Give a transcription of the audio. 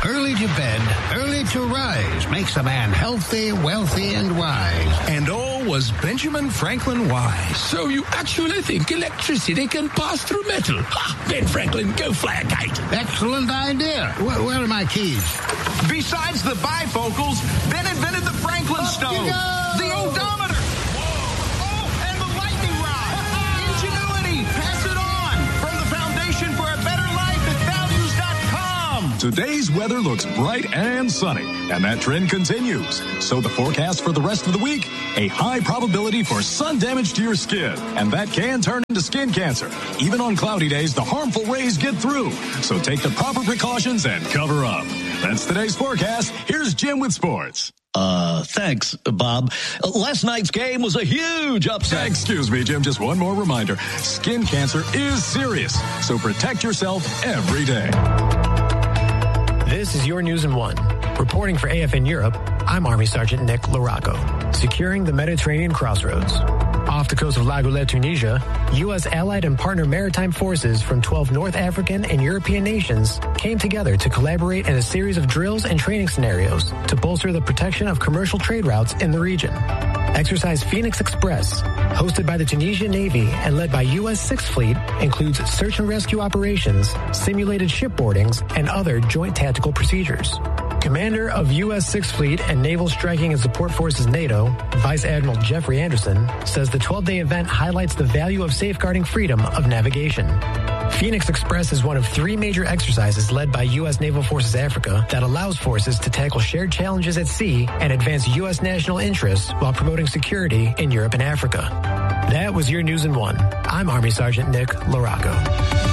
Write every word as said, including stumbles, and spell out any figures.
Early to bed, early to rise makes a man healthy, wealthy, and wise. And all was Benjamin Franklin wise. So you actually think electricity can pass through metal? Ha! Ben Franklin, go fly a kite. Excellent idea. Where, where are my keys? Besides the bifocals, Ben invented the Franklin Up stove, you go! the odometer. Whoa! Oh, and the lightning rod. Ingenuity. Pass it on. From the Foundation for a Better Life at values dot com. Today's weather looks bright and sunny, and that trend continues. So the forecast for the rest of the week, a high probability for sun damage to your skin, and that can turn into skin cancer. Even on cloudy days, the harmful rays get through. So take the proper precautions and cover up. That's today's forecast. Here's Jim with sports. Uh, thanks, Bob. Uh, last night's game was a huge upset. Excuse me, Jim. Just one more reminder. Skin cancer is serious, so protect yourself every day. This is your News in One. Reporting for A F N Europe, I'm Army Sergeant Nick Larocco. Securing the Mediterranean crossroads. Off the coast of La Goulette, Tunisia, U S allied and partner maritime forces from twelve North African and European nations came together to collaborate in a series of drills and training scenarios to bolster the protection of commercial trade routes in the region. Exercise Phoenix Express, hosted by the Tunisian Navy and led by U S sixth Fleet, includes search and rescue operations, simulated shipboardings, and other joint tactical procedures. Commander of U S sixth Fleet and Naval Striking and Support Forces NATO, Vice Admiral Jeffrey Anderson, says the twelve-day event highlights the value of safeguarding freedom of navigation. Phoenix Express is one of three major exercises led by U S Naval Forces Africa that allows forces to tackle shared challenges at sea and advance U S national interests while promoting security in Europe and Africa. That was your News in One. I'm Army Sergeant Nick Larocco.